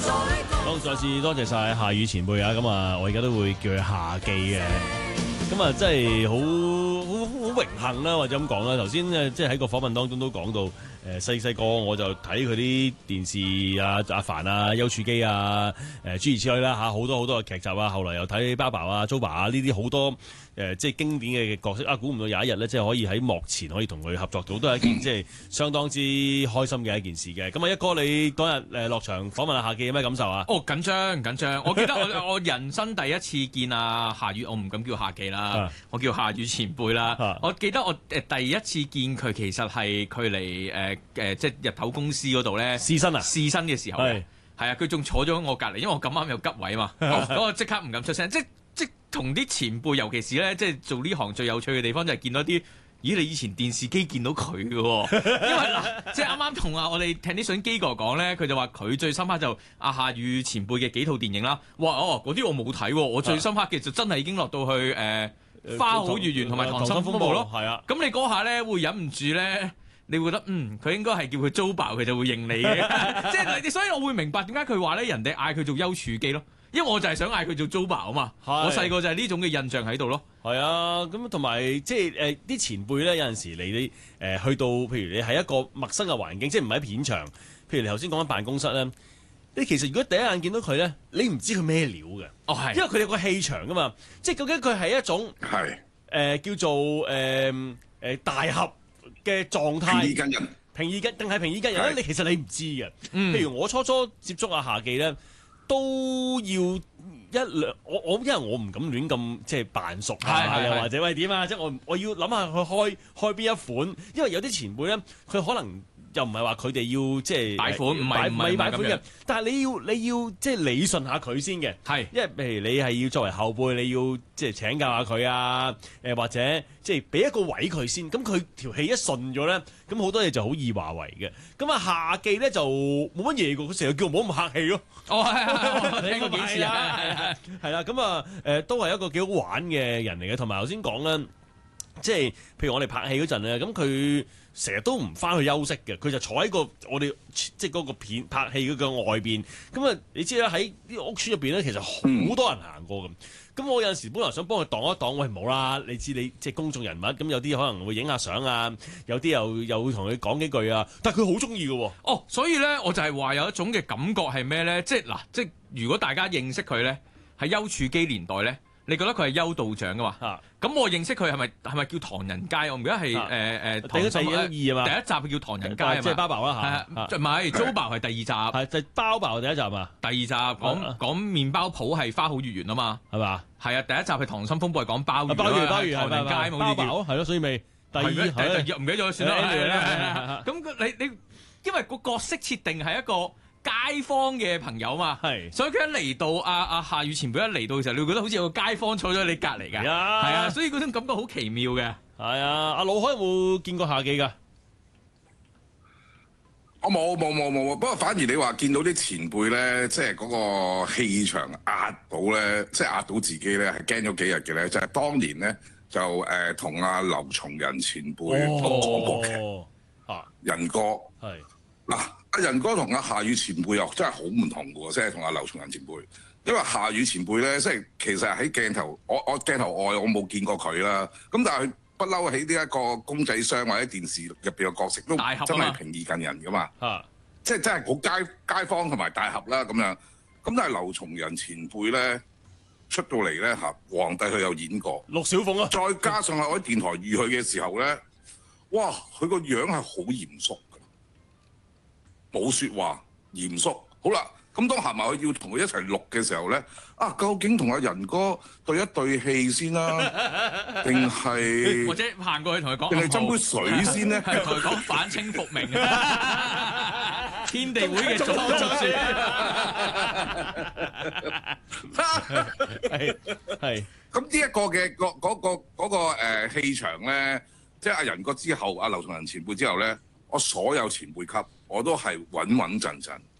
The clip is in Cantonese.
好，再次多謝晒夏宇前輩啊！咁啊，我而家都會叫佢夏記嘅。咁啊，真係好榮幸啦，或者咁講啦。頭先即係喺個訪問當中都講到，細個我就睇佢啲電視啊，阿凡啊、丘處機啊，諸如此類啦嚇，好多嘅劇集啊。後來又睇包爸啊、租爸啊呢啲好多即係經典嘅角色啊。估唔到有一日咧，即係可以喺幕前可以同佢合作到，都係一件即係相當之開心嘅一件事嘅。咁啊，一哥你嗰日落場訪問阿夏記有咩感受啊？ 哦，緊張！我記得我人生第一次見阿夏宇，我唔敢叫夏記啦，我叫夏宇前輩啦。我記得我第一次見佢，其實係佢嚟即係日頭公司嗰度咧試身嘅時候，係啊，佢仲坐咗我隔離，因為我咁啱有急位嘛，咁我即刻唔敢出聲，即同啲前輩，尤其是咧，即係做呢行最有趣嘅地方就係見到啲，咦，你以前電視機見到佢嘅喎，因為嗱，即係啱啱同我哋聽啲相機哥講咧，佢就話佢最深刻就阿夏宇前輩嘅幾套電影啦，哇嗰啲我冇睇喎，我最深刻嘅就真係已經落到去花好月圓同埋溏心風暴咯，係啊，咁你嗰下咧會忍唔住咧。你會覺得佢應該係叫佢租爆，佢就會認你嘅，即係所以我會明白點解佢話咧人哋嗌佢做丘處機咯，因為我就係想嗌佢做租爆啊嘛，我細個就係呢種嘅印象喺度咯。 係啊，咁同埋即係啲前輩咧，有陣時你去到，譬如你係一個陌生嘅環境，即係唔喺片場，譬如你頭先講緊辦公室咧，你其實如果第一眼見到佢咧，你唔知佢咩料嘅，係，因為佢有個氣場噶嘛，即係究竟佢係一種叫做大俠嘅狀態，平易近人定係平易近人咧？你其實你唔知嘅。譬如我初接觸阿夏記咧，都要一兩我因為我唔敢亂咁即係扮熟啊，又或者喂點啊，即係我要諗下佢開邊一款，因為有啲前輩咧，佢可能又唔係話佢哋要即係擺款，唔係擺款嘅，但係你要即係理順下佢先嘅，係，因為譬如你係要作為後輩，你要即係請教下佢啊，或者即係俾一個位佢先，咁佢條氣一順咗咧，咁好多嘢就好易話為嘅。咁啊夏記咧就冇乜嘢㗎，佢成日叫我唔好咁客氣咯。 我聽過幾次啊，係啦，咁啊都係一個幾好玩嘅人嚟嘅，同埋頭先講啦，即係譬如我哋拍戲嗰陣咧，咁佢成日都唔翻去休息嘅，佢就坐喺我哋即係嗰個片拍戲嗰個外邊。咁啊，你知啦，喺啲屋村入邊咧，其實好多人行過咁。咁我有陣時本來想幫佢擋一擋，喂冇啦，你知你即係公眾人物，咁有啲可能會影下相啊，有啲又會同佢講幾句啊，但係佢好中意嘅喎。 哦，所以咧我就係話有一種嘅感覺係咩咧？即係嗱，即係如果大家認識佢咧，喺丘處機年代咧。你覺得佢係丘道長噶嘛？咁我認識佢係咪叫唐人街？我唔記得係第一集叫唐人街啊嘛， 即係包爆啦嚇， 唔係租爆係第二集， 係就包爆第一集啊。 第二集講麵包鋪係花好月圓啊嘛，係嘛？係啊，第一集係溏心風暴係講鮑魚，唐人街冇呢啲係咯，所以咪第二唔記得咗算啦。咁你因為個角色設定係一個街坊嘅朋友嘛，所以佢一嚟到阿夏宇前輩一嚟到嘅時候，你會覺得好似有個街坊坐咗喺你隔離㗎，係啊，所以嗰種感覺好奇妙嘅。 係啊，阿老海有冇見過夏記㗎？ 我冇，不過反而你話見到啲前輩咧，即係嗰個氣場壓到咧，即係壓到自己咧，係驚咗幾日嘅咧，就係當年咧就同阿劉松仁前輩講過嘅，仁哥係。嗱，阿仁哥同阿夏宇前輩又真係好唔同嘅喎，即係同阿劉松仁前輩，因為夏宇前輩咧，即係其實喺鏡頭，我鏡頭外我冇見過佢啦，咁但係佢不嬲喺呢一個公仔箱或者電視入邊嘅角色都真係平易近人噶嘛，即係真係好街坊同埋大俠啦咁樣，咁但係劉松仁前輩咧出到嚟咧嚇，皇帝佢有演過， 陸小鳳啊， 再加上我喺電台遇佢嘅時候咧，哇，佢個樣係好嚴肅。冇説話，嚴肅。好啦，咁當行埋去要同佢一齊錄嘅時候咧，究竟同阿仁哥對一對戲先啦，定係或者行過去同佢講， 定係斟杯水先咧？ 係同佢講反清復明天地會嘅總説。 係。 咁呢一個嘅嗰個氣場咧，即係阿仁哥之後，阿劉松仁前輩之後咧，我所有前輩級我都係穩穩陣陣，